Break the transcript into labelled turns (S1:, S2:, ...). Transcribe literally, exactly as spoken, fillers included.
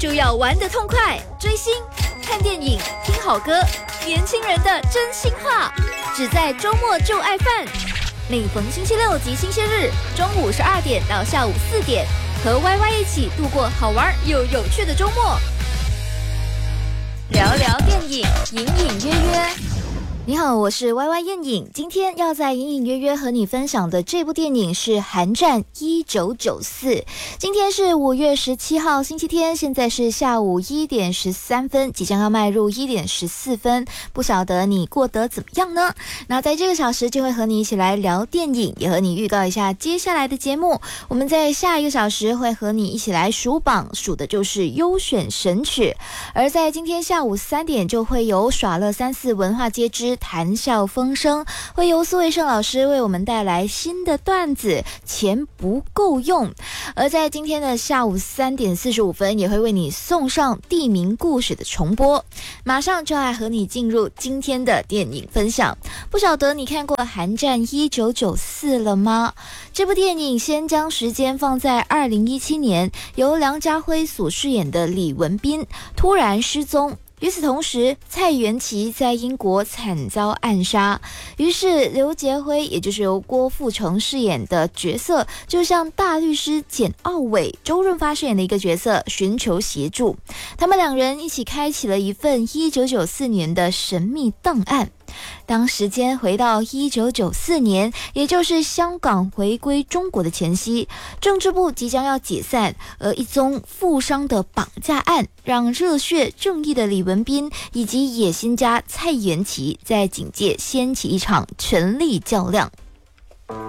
S1: 就要玩得痛快，追星、看电影、听好歌，年轻人的真心话，只在周末就爱饭。每逢星期六及星期日，中午十二点到下午四点，和 Y Y 一起度过好玩又有趣的周末。聊聊电影，隐隐约约。你好，我是 Y Y 燕影，今天要在隐隐约约和你分享的这部电影是《寒战一九九四》。今天是五月十七号星期天，现在是下午一点十三分，即将要迈入一点十四分，不晓得你过得怎么样呢？那在这个小时就会和你一起来聊电影，也和你预告一下接下来的节目。我们在下一个小时会和你一起来数榜，数的就是优选神曲。而在今天下午三点就会有耍乐三四文化街之谈笑风生，会由苏维盛老师为我们带来新的段子，钱不够用。而在今天的下午三点四十五分，也会为你送上地名故事的重播。马上就来和你进入今天的电影分享。不晓得你看过《寒战一九九四》了吗？这部电影先将时间放在二零一七年，由梁家辉所饰演的李文彬突然失踪。与此同时，蔡元琪在英国惨遭暗杀，于是刘杰辉，也就是由郭富城饰演的角色，就向大律师简奥伟、周润发饰演的一个角色寻求协助。他们两人一起开启了一份一九九四年的神秘档案。当时间回到一九九四年，也就是香港回归中国的前夕，政治部即将要解散，而一宗富商的绑架案让热血正义的李文彬以及野心家蔡元琪在警界掀起一场权力较量。